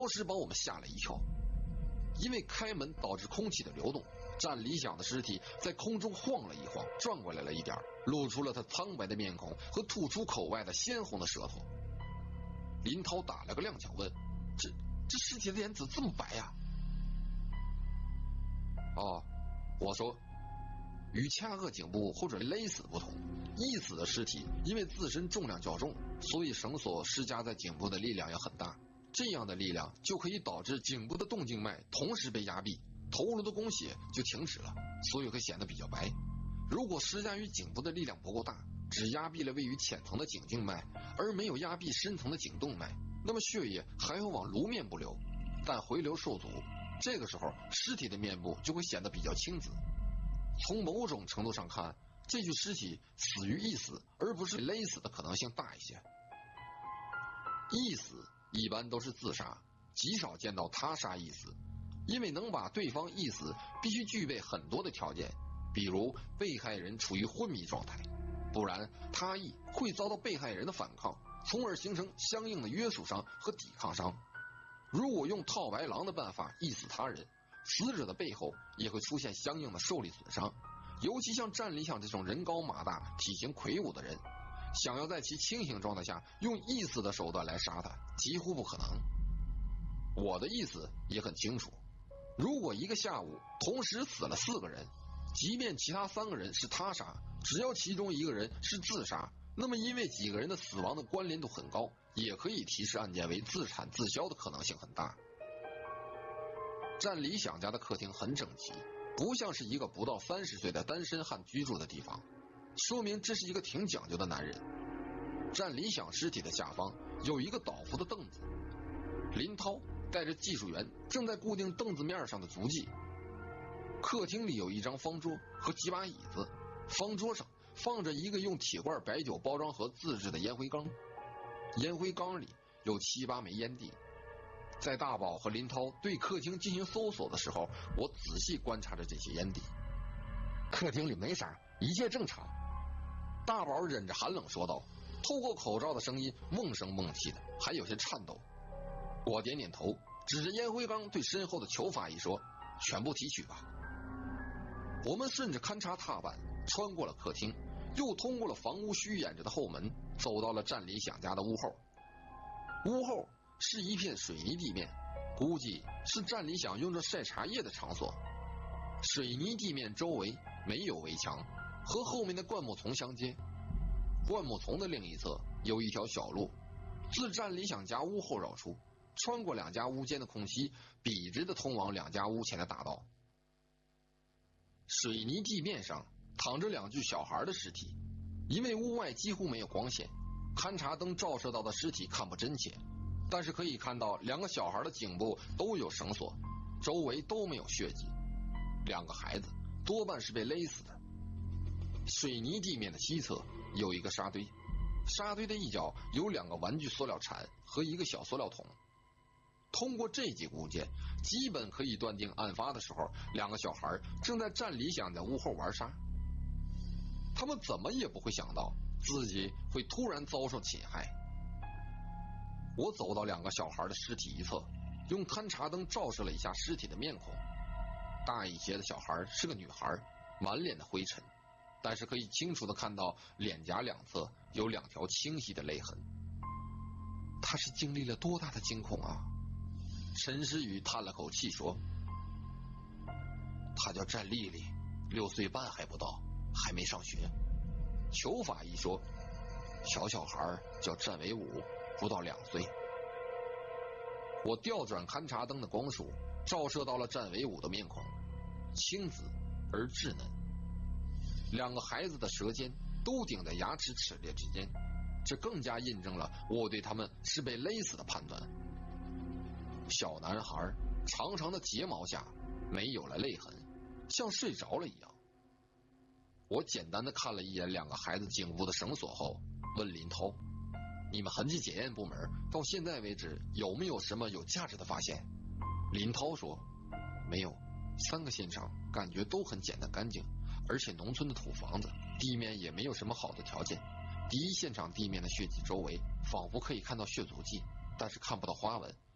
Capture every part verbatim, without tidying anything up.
时把我们吓了一跳。因为开门导致空气的流动，战理想的尸体在空中晃了一晃，转过来了一点，露出了他苍白的面孔和吐出口外的鲜红的舌头。林涛打了个踉跄，问：“这这尸体的脸怎么这么白呀、啊？”哦，我说，与掐扼颈部或者勒死不同，缢死的尸体因为自身重量较重，所以绳索施加在颈部的力量要很大。这样的力量就可以导致颈部的动静脉同时被压闭，头颅的供血就停止了，所以会显得比较白。如果施加于颈部的力量不够大，只压闭了位于浅层的颈静脉，而没有压闭深层的颈动脉，那么血液还会往颅面部流，但回流受阻，这个时候尸体的面部就会显得比较青紫。从某种程度上看，这具尸体死于缢死而不是勒死的可能性大一些。缢死一般都是自杀，极少见到他杀缢死，因为能把对方缢死必须具备很多的条件，比如被害人处于昏迷状态，不然他缢会遭到被害人的反抗，从而形成相应的约束伤和抵抗伤。如果用套白狼的办法缢死他人，死者的背后也会出现相应的受力损伤，尤其像战理想这种人高马大、体型魁梧的人，想要在其清醒状态下用缢死的手段来杀他，几乎不可能。我的意思也很清楚，如果一个下午同时死了四个人，即便其他三个人是他杀，只要其中一个人是自杀，那么因为几个人的死亡的关联度很高，也可以提示案件为自产自销的可能性很大。战理想家的客厅很整齐，不像是一个不到三十岁的单身汉居住的地方，说明这是一个挺讲究的男人。战理想尸体的下方有一个倒伏的凳子，林涛带着技术员正在固定凳子面上的足迹。客厅里有一张方桌和几把椅子，方桌上放着一个用铁罐白酒包装盒自制的烟灰缸，烟灰缸里有七八枚烟蒂。在大宝和林涛对客厅进行搜索的时候，我仔细观察着这些烟蒂。客厅里没啥，一切正常。大宝忍着寒冷说道，透过口罩的声音瓮声瓮气的，还有些颤抖。我点点头，指着烟灰缸对身后的裘法医说：“全部提取吧。”我们顺着勘察踏板穿过了客厅，又通过了房屋虚掩着的后门，走到了战理想家的屋后。屋后是一片水泥地面，估计是战理想用着晒茶叶的场所。水泥地面周围没有围墙，和后面的灌木丛相接。灌木丛的另一侧有一条小路，自战理想家屋后绕出，穿过两家屋间的空隙，笔直的通往两家屋前的大道。水泥地面上躺着两具小孩的尸体，因为屋外几乎没有光线，勘察灯照射到的尸体看不真切，但是可以看到两个小孩的颈部都有绳索，周围都没有血迹，两个孩子多半是被勒死的。水泥地面的西侧有一个沙堆，沙堆的一角有两个玩具塑料铲和一个小塑料桶。通过这几个物件，基本可以断定案发的时候，两个小孩正在战理想在屋后玩沙。他们怎么也不会想到自己会突然遭受侵害。我走到两个小孩的尸体一侧，用勘察灯照射了一下尸体的面孔。大一些的小孩是个女孩，满脸的灰尘，但是可以清楚地看到脸颊两侧有两条清晰的勒痕。她是经历了多大的惊恐啊！陈诗雨叹了口气说：“她叫战丽丽，六岁半还不到，还没上学。”裘法医说：“小小孩叫战维武，不到两岁。”我调转勘察灯的光束，照射到了战维武的面孔，青紫而稚嫩，两个孩子的舌尖都顶在牙齿齿列之间，这更加印证了我对他们是被勒死的判断。小男孩长长的睫毛下没有了泪痕，像睡着了一样。我简单的看了一眼两个孩子颈部的绳索后，问林涛：“你们痕迹检验部门到现在为止有没有什么有价值的发现？”林涛说：“没有，三个现场感觉都很简单干净，而且农村的土房子，地面也没有什么好的条件。第一现场地面的血迹周围仿佛可以看到血足迹，但是看不到花纹，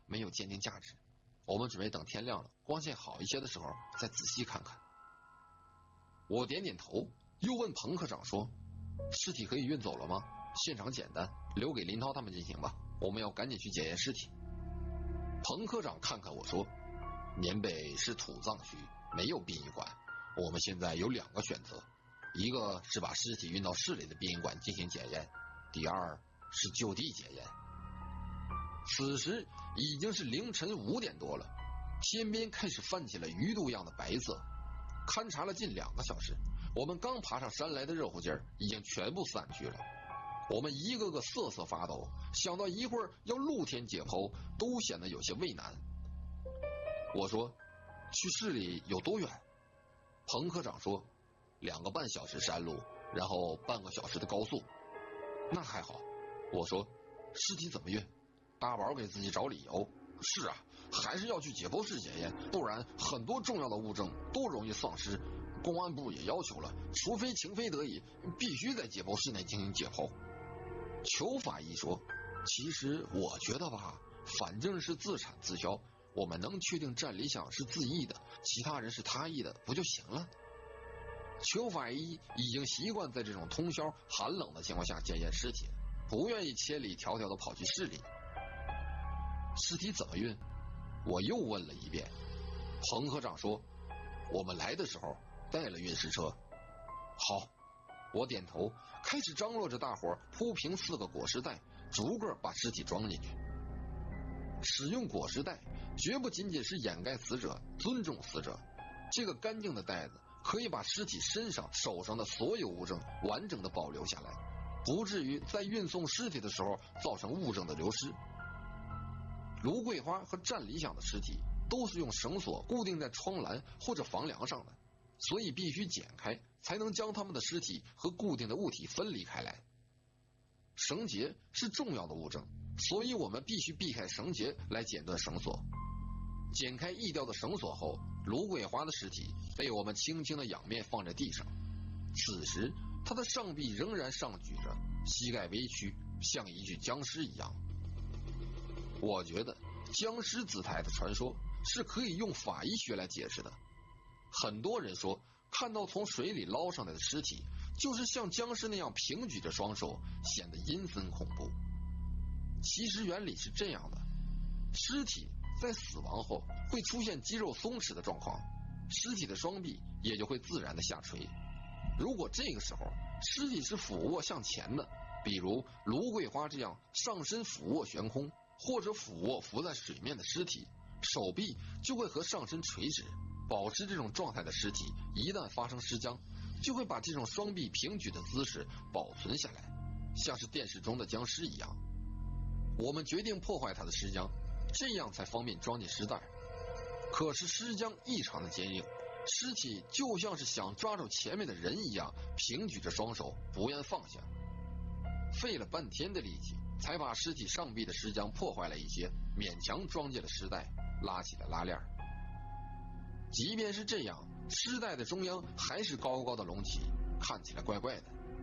没有鉴定价值，我们准备等天亮了，光线好一些的时候再仔细看看。我点点头，又问彭科长说，尸体可以运走了吗？现场简单，留给林涛他们进行吧，我们要赶紧去检验尸体。彭科长看看我说，缅北是土葬区，没有殡仪馆，我们现在有两个选择，一个是把尸体运到市里的殡仪馆进行检验，第二是就地检验。此时已经是凌晨五点多了，天边开始泛起了鱼肚样的白色。勘察了近两个小时，我们刚爬上山来的热乎劲儿已经全部散去了。我们一个个瑟瑟发抖，想到一会儿要露天解剖，都显得有些畏难。我说，去市里有多远？彭科长说，两个半小时山路，然后半个小时的高速。那还好。我说，尸体怎么运？大宝给自己找理由。是啊，还是要去解剖室检验，不然很多重要的物证都容易丧失。公安部也要求了，除非情非得已，必须在解剖室内进行解剖。裘法医说，其实我觉得吧，反正是自产自销，我们能确定战理想是自缢的，其他人是他缢的，不就行了？裘法医已经习惯在这种通宵寒冷的情况下检验尸体，不愿意千里迢迢的跑去市里。尸体怎么运？我又问了一遍。彭科长说，我们来的时候带了运尸车。好，我点头，开始张罗着大伙铺平四个裹尸袋，逐个把尸体装进去。使用裹尸袋绝不仅仅是掩盖死者、尊重死者，这个干净的袋子可以把尸体身上、手上的所有物证完整的保留下来，不至于在运送尸体的时候造成物证的流失。卢桂花和战理想的尸体都是用绳索固定在窗栏或者房梁上的，所以必须剪开，才能将他们的尸体和固定的物体分离开来。绳结是重要的物证，所以我们必须避开绳结来剪断绳索。剪开易掉的绳索后，卢桂花的尸体被我们轻轻的仰面放在地上。此时她的上臂仍然上举着，膝盖微曲，像一具僵尸一样。我觉得僵尸姿态的传说是可以用法医学来解释的。很多人说看到从水里捞上来的尸体就是像僵尸那样平举着双手，显得阴森恐怖。其实原理是这样的，尸体在死亡后会出现肌肉松弛的状况，尸体的双臂也就会自然的下垂。如果这个时候尸体是俯卧向前的，比如卢桂花这样上身俯卧悬空，或者俯卧浮在水面的尸体，手臂就会和上身垂直。保持这种状态的尸体一旦发生失僵，就会把这种双臂平举的姿势保存下来，像是电视中的僵尸一样。我们决定破坏它的尸僵，这样才方便装进尸袋。可是尸僵异常的坚硬，尸体就像是想抓住前面的人一样，平举着双手不愿放下。费了半天的力气，才把尸体上臂的尸僵破坏了一些，勉强装进了尸袋，拉起了拉链。即便是这样，尸袋的中央还是高高的隆起，看起来怪怪的。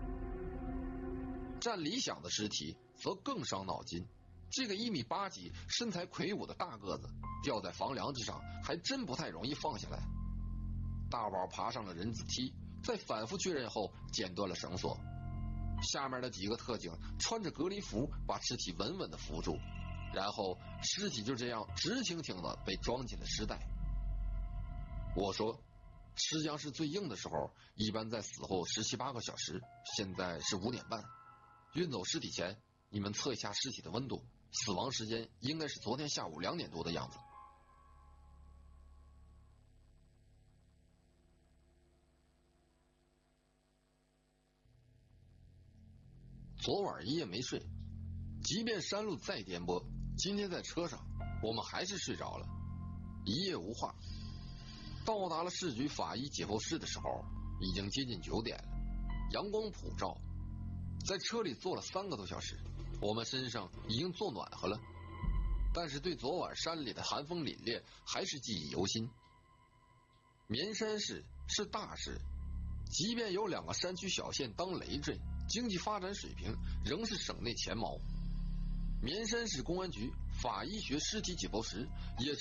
战理想的尸体则更伤脑筋，这个一米八几、身材魁梧的大个子吊在房梁之上，还真不太容易放下来。大宝爬上了人字梯，在反复确认后剪断了绳索。下面的几个特警穿着隔离服把尸体稳稳地扶住，然后尸体就这样直挺挺地被装进了尸袋。我说，尸僵是最硬的时候，一般在死后十七八个小时，现在是五点半。运走尸体前，你们测一下尸体的温度，死亡时间应该是昨天下午两点多的样子。昨晚一夜没睡，即便山路再颠簸，今天在车上我们还是睡着了，一夜无话。到达了市局法医解剖室的时候，已经接近九点了，阳光普照。在车里坐了三个多小时，我们身上已经坐暖和了，但是对昨晚山里的寒风凛冽还是记忆犹新。绵山市是大市，即便有两个山区小县当累赘，经济发展水平仍是省内前茅。绵山市公安局法医学尸体解剖时也